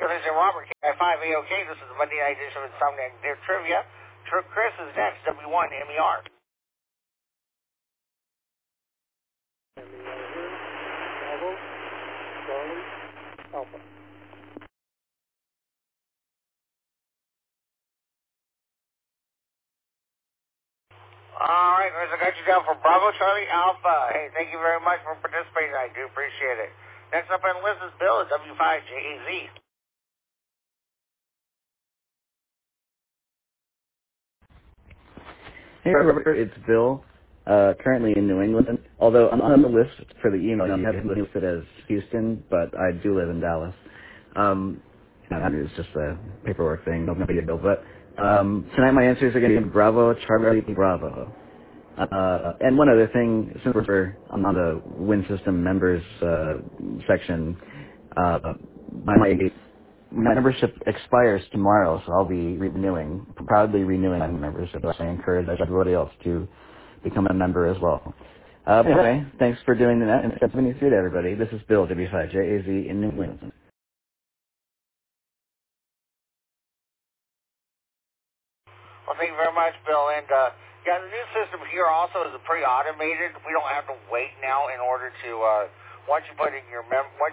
This is Robert, K5AOK. This is the Monday night edition of Insomniac Trivia. Chris is next, W1MER. Bravo, Charlie, Alpha. All right, guys, I got you down for Bravo, Charlie, Alpha. Hey, thank you very much for participating. I do appreciate it. Next up on the list is Bill at W5JAZ. Hey Robert, it's Bill, currently in New England. Although I'm on the list for the email, you have it listed as Houston, but I do live in Dallas. It's just a paperwork thing, no big deal. But tonight my answers are going to be Bravo, Charlie, Bravo. And one other thing, since we're on the Win System members section, my membership expires tomorrow, so I'll be proudly renewing my membership. I encourage everybody else to become a member as well. Anyway, thanks for doing that, and Happy New Year to everybody. This is Bill, W5JAZ in New England. Well, thank you very much, Bill. And yeah, the new system here also is pretty automated. We don't have to wait now in order to once you pay your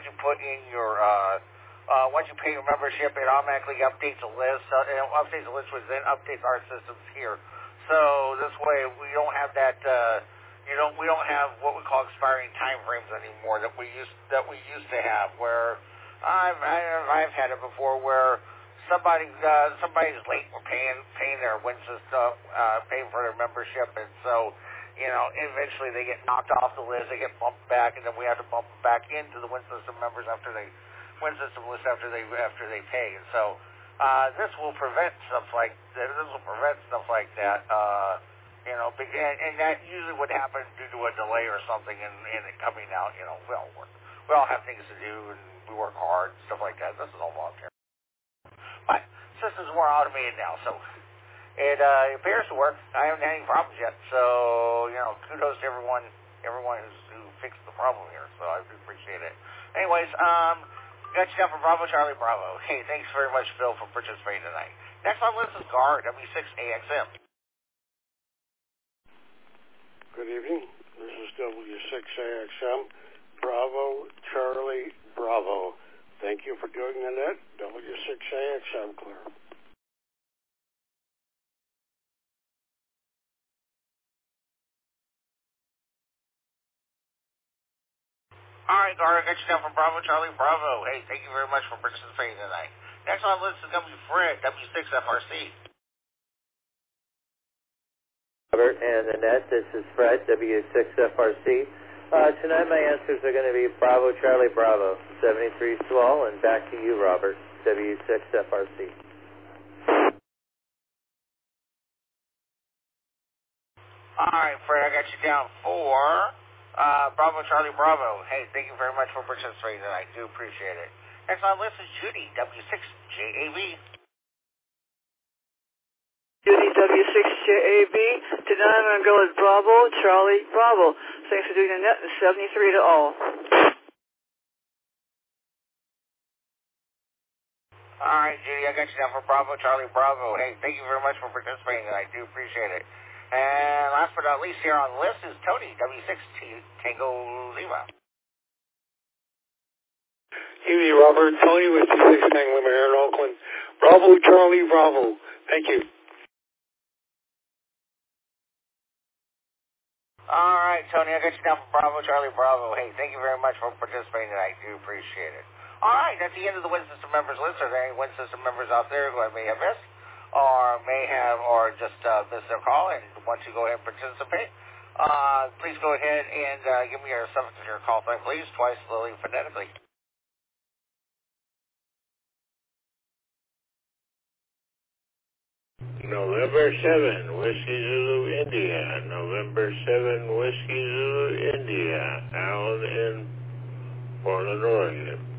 membership, it automatically updates a list. It updates the list, which then updates our systems here. So this way, we don't have that. We don't have what we call expiring time frames anymore that we used to have. Where I've had it before, where somebody's late for paying their Win System, paying for their membership, and so eventually they get knocked off the list, they get bumped back, and then we have to bump them back into the Win System members after they Win System list after they pay. And so this will prevent stuff like that. And that usually would happen due to a delay or something in it coming out. We all have things to do, and we work hard, stuff like that. This is all voluntary. But system's more automated now, so it appears to work. I haven't had any problems yet, so kudos to everyone who fixed the problem here. So I appreciate it. Anyways, got you down for Bravo, Charlie, Bravo. Hey, thanks very much, Phil, for participating tonight. Next on the list is Gar, W6AXM. Good evening. This is W6AXM, Bravo, Charlie, Bravo. Thank you for doing the net. W6AXM clear. All right, Gar, I got you down from Bravo, Charlie, Bravo. Hey, thank you very much for participating tonight. Next on the list is going to be Fred, W6FRC. Robert, and the net, this is Fred, W6FRC. Tonight my answers are going to be Bravo, Charlie, Bravo, 73 Swall, and back to you, Robert, W6FRC. All right, Fred, I got you down for Bravo, Charlie, Bravo. Hey, thank you very much for participating tonight. I do appreciate it. Next on the list is Judy, W6JAV. Judy, W6JAV. Tonight I'm going to go with Bravo, Charlie, Bravo. Thanks for doing the net, and 73 to all. All right, Judy, I got you down for Bravo, Charlie, Bravo. Hey, thank you very much for participating tonight. I do appreciate it. And last but not least here on the list is Tony, W6 Tango Lima. Evening, Robert. Tony with 26 Tango Lima here in Oakland. Bravo, Charlie, Bravo. Thank you. All right, Tony, I got you down for Bravo, Charlie, Bravo. Hey, thank you very much for participating tonight. I do appreciate it. All right, that's the end of the Win System members list. Are there any Win System members out there who I may have missed? Or just missed their call and want to go ahead and participate, please go ahead and give me your 7-digit call sign, please, twice, slowly, phonetically. November 7, Whiskey Zulu, India. November 7, Whiskey Zulu, India. Alan in Portland, Oregon.